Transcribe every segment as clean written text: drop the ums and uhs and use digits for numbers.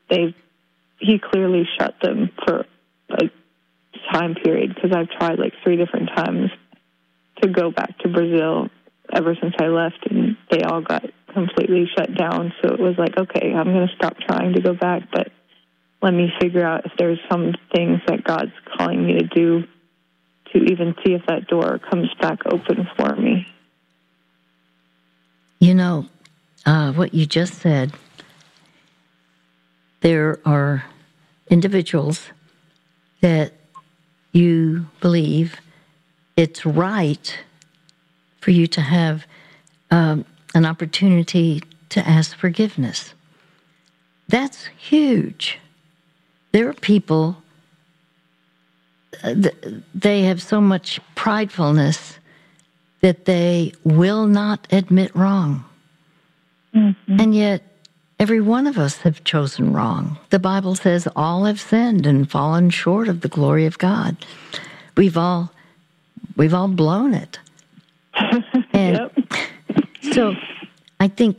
he clearly shut them for a time period, because I've tried like 3 different times to go back to Brazil ever since I left, and they all got completely shut down. So it was like, okay, I'm going to stop trying to go back, but let me figure out if there's some things that God's calling me to do, to even see if that door comes back open for me. You know, what you just said, there are individuals that you believe it's right for you to have an opportunity to ask forgiveness. That's huge. There are people, they have so much pridefulness that they will not admit wrong. Mm-hmm. And yet, every one of us have chosen wrong. The Bible says all have sinned and fallen short of the glory of God. We've all blown it. And yep. So I think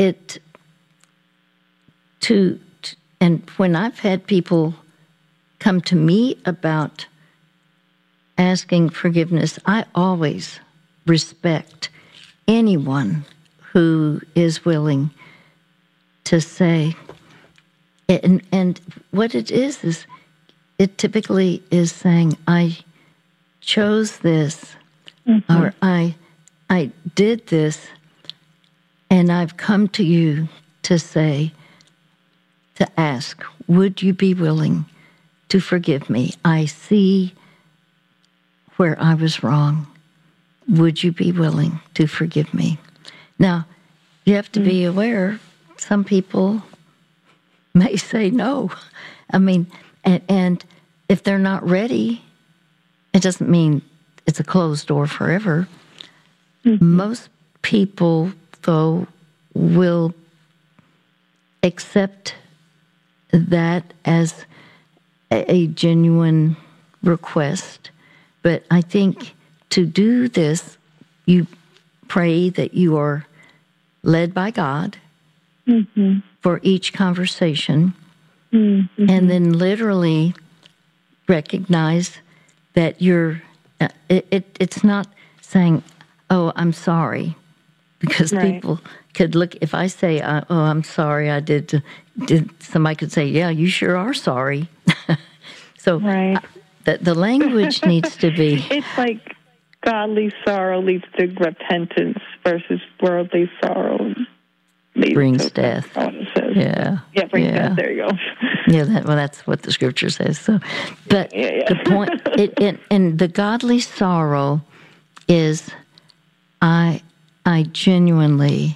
and when I've had people come to me about asking forgiveness, I always respect anyone who is willing to say, and what it is it typically is saying, I chose this, mm-hmm. or I did this, and I've come to you to say, to ask, would you be willing to forgive me? I see where I was wrong. Would you be willing to forgive me? Now, you have to be aware, some people may say no. I mean, and if they're not ready, it doesn't mean it's a closed door forever. Mm-hmm. Most people, though, will accept that as a genuine request. But I think to do this, you pray that you are led by God, mm-hmm. for each conversation, mm-hmm. and then literally recognize that you're, it's not saying, oh, I'm sorry, because right. People could look, if I say, oh, I'm sorry, I did, somebody could say, yeah, you sure are sorry. So right. The language needs to be. It's like godly sorrow leads to repentance versus worldly sorrow brings death. Yeah, brings death. There you go. Yeah, that's what the scripture says. So, but the point, and the godly sorrow is, I genuinely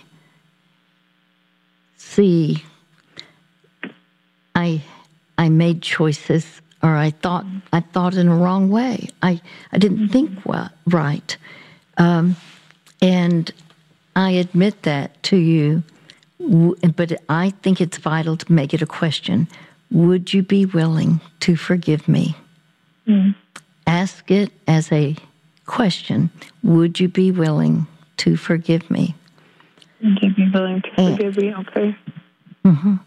see, I made choices, or I thought in a wrong way. I didn't think right, and I admit that to you. But I think it's vital to make it a question. Would you be willing to forgive me? Mm. Ask it as a question. Would you be willing to forgive me? Would you be willing to forgive me? Okay. Mm-hmm.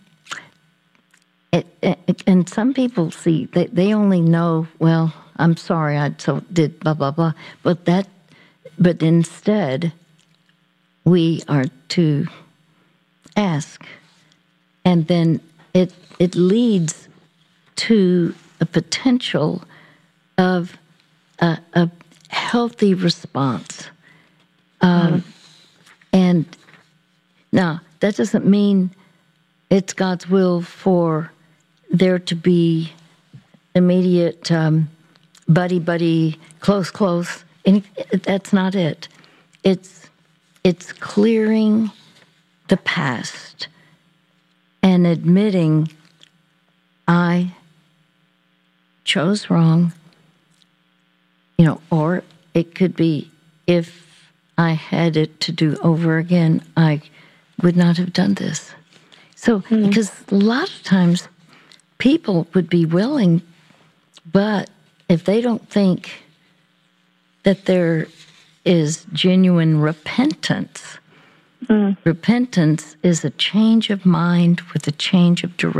And some people see, they only know, well, I'm sorry, I did blah, blah, blah. But instead, we are to ask, and then it leads to a potential of a healthy response. And now, that doesn't mean it's God's will for there to be immediate buddy, close. And that's not it. It's clearing the past and admitting I chose wrong, or it could be if I had it to do over again, I would not have done this. So, because a lot of times people would be willing, but if they don't think that there is genuine repentance, repentance is a change of mind with a change of direction.